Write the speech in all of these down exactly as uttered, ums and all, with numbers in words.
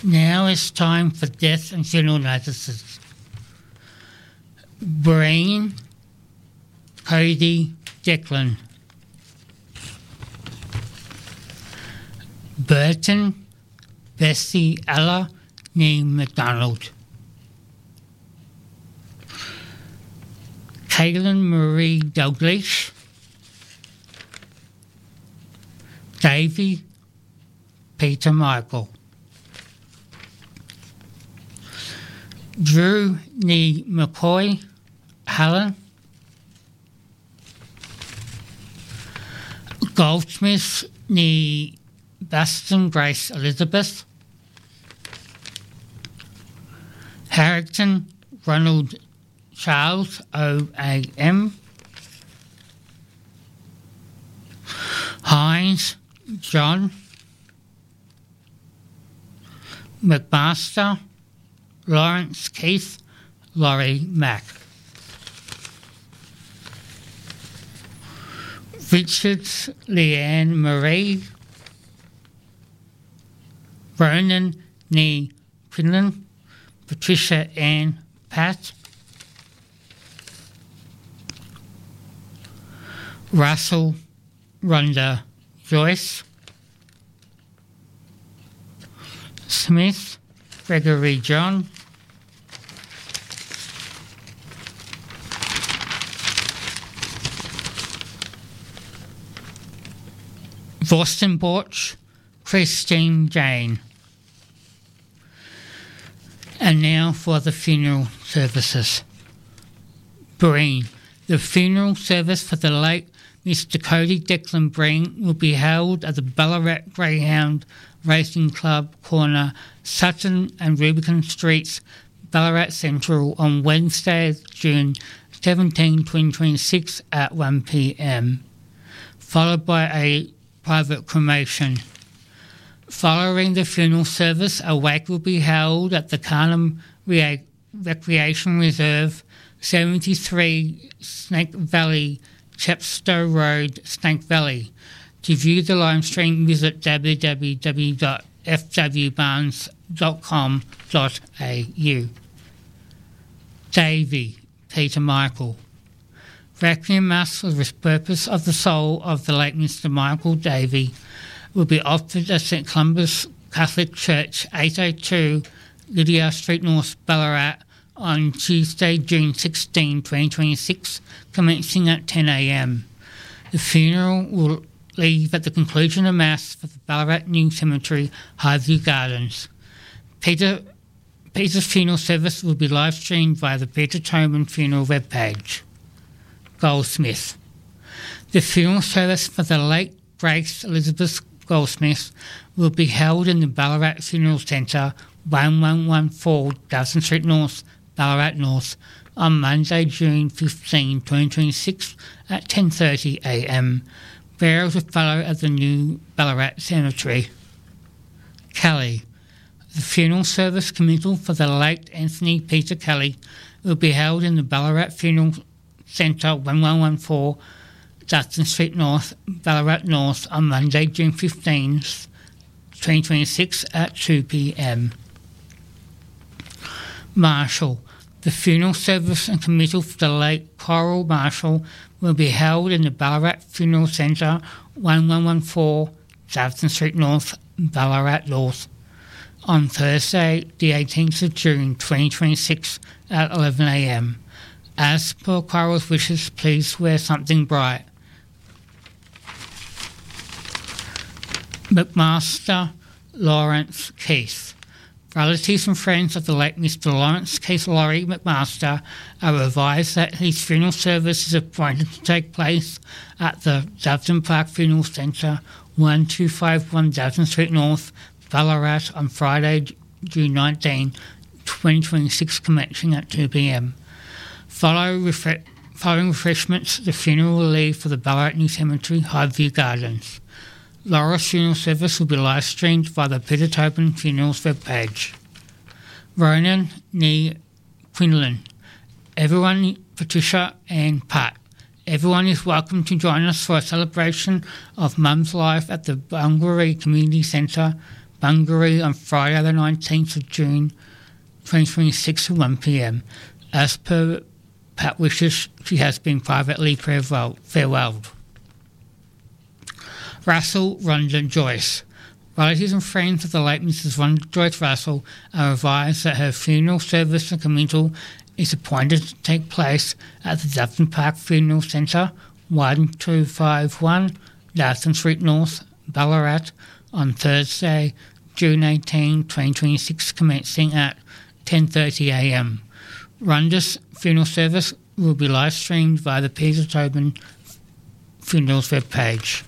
Now it's time for death and funeral notices. Breen, Cody, Declan. Burton, Bessie, Ella, Nee McDonald. Caitlin Marie Dalglish. Davy, Peter Michael. Drew Nee McCoy, Helen. Goldsmith Nee Baston Grace Elizabeth. Harrington Ronald Charles O A M. Hines John. McMaster Lawrence Keith Laurie Mack. Richards Leanne Marie. Ronan Nee Quinlan. Patricia Ann Pat. Russell Rhonda Joyce. Smith Gregory John. Vorstenborch Christine Jane. And now for the funeral services. Breen. The funeral service for the late Mister Cody Declan Breen will be held at the Ballarat Greyhound Racing Club corner, Sutton and Rubicon Streets, Ballarat Central on Wednesday, June seventeenth, twenty twenty-six at one p m, followed by a private cremation. Following the funeral service, a wake will be held at the Carnham Re- Recreation Reserve, seventy-three Snake Valley, Chepstow Road, Snake Valley. To view the live stream, visit w w w dot f w barnes dot com dot a u. Davy, Peter Michael. Requiem Mass for the purpose of the soul of the late Mister Michael Davy will be offered at Saint Columbus Catholic Church, eight oh two Lydia Street North, Ballarat, on Tuesday, June sixteenth, twenty twenty-six, commencing at ten a m. The funeral will leave at the conclusion of Mass for the Ballarat New Cemetery, Highview Gardens. Peter, Peter's funeral service will be live streamed via the Peter Toman Funeral webpage. Goldsmith. The funeral service for the late Grace Elizabeth Goldsmith will be held in the Ballarat Funeral Centre, eleven fourteen Dawson Street North, Ballarat North, on Monday, June fifteenth, twenty twenty-six at ten thirty a m. Burials will follow at the new Ballarat Cemetery. Kelly. The funeral service committal for the late Anthony Peter Kelly will be held in the Ballarat Funeral Centre, eleven fourteen Dustin Street North, Ballarat North, on Monday, June fifteenth, twenty twenty-six at two p m. Marshall. The funeral service and committal for the late Coral Marshall will be held in the Ballarat Funeral Centre, eleven fourteen Dustin Street North, Ballarat North, on Thursday, the eighteenth of June, twenty twenty-six at eleven a m. As per Coral's wishes, please wear something bright. McMaster Lawrence Keith. Relatives and friends of the late Mister Lawrence Keith Laurie McMaster are advised that his funeral service is appointed to take place at the Doveton Park Funeral Centre, twelve fifty-one Doveton Street North, Ballarat, on Friday, June nineteenth, twenty twenty-six, commencing at two p m. Follow refre- following refreshments, the funeral will leave for the Ballarat New Cemetery, Highview Gardens. Laura's funeral service will be live streamed via the Peter Tobin Funerals webpage. Ronan Nee Quinlan. Everyone, Patricia and Pat. Everyone is welcome to join us for a celebration of Mum's life at the Bungaree Community Centre, Bungaree on Friday the nineteenth of June twenty twenty-six at one p m. As per Pat wishes, she has been privately farewell- farewelled. Russell Rhonda Joyce. Relatives and friends of the late Missus Rhonda Joyce Russell are advised that her funeral service and committal is appointed to take place at the Doveton Park Funeral Centre, one two five one Doveton Street North, Ballarat, on Thursday, June eighteenth, twenty twenty-six, commencing at ten thirty a m. Rhonda's funeral service will be live streamed via the Peter Tobin Funerals webpage.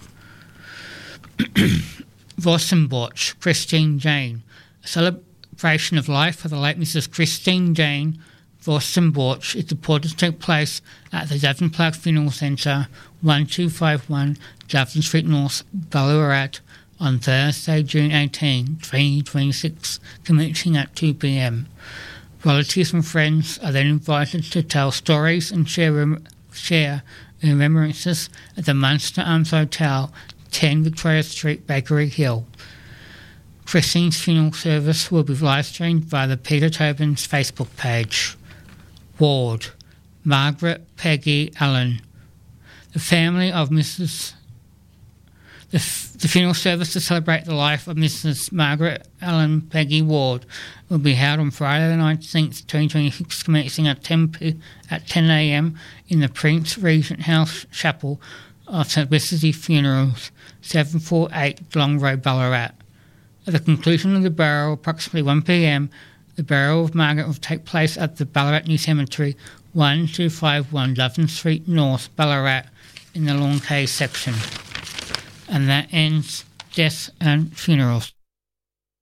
Vossenborch, Christine Jane. A celebration of life for the late Missus Christine Jane Vossenborch is reported to take place at the Doveton Park Funeral Centre, one two five one Doveton Street North, Ballarat, on Thursday, June eighteenth, twenty twenty-six, commencing at two p m. Relatives and friends are then invited to tell stories and share, rem- share remembrances at the Munster Arms Hotel, ten Victoria Street, Bakery Hill. Christine's funeral service will be live streamed via the Peter Tobin's Facebook page. Ward, Margaret Peggy Allen. The family of Missus The, f- the funeral service to celebrate the life of Missus Margaret Allen Peggy Ward will be held on Friday the nineteenth, twenty twenty-six, commencing at ten a m in the Prince Regent House Chapel of Simplicity Funerals, seven forty-eight Long Road, Ballarat. At the conclusion of the burial, approximately one p m, the burial of Margaret will take place at the Ballarat New Cemetery, one two five one Doveton Street North, Ballarat, in the Lawn Cave section. And that ends deaths and funerals.